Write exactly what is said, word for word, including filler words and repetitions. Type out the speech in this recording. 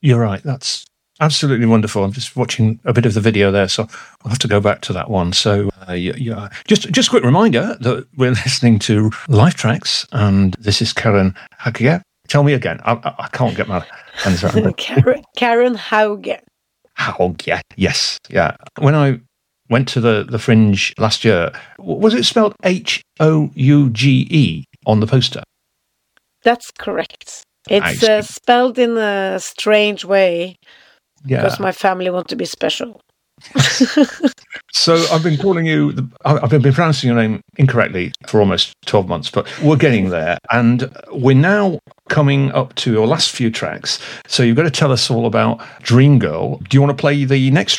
You're right. That's absolutely wonderful. I'm just watching a bit of the video there, so I'll have to go back to that one. So, uh, yeah, yeah. Just, just a quick reminder that we're listening to Life Tracks, and this is Karen Hauge. Tell me again. I, I, I can't get my hands around. Karen, Karen Hauge. Hauge. Yes. Yeah. When I went to the, the Fringe last year, was it spelled H O U G E on the poster? That's correct. It's uh, spelled in a strange way. Yeah. Because my family want to be special. So I've been calling you, the, I've been pronouncing your name incorrectly for almost twelve months, but we're getting there. And we're now coming up to your last few tracks. So you've got to tell us all about Dream Girl. Do you want to play the next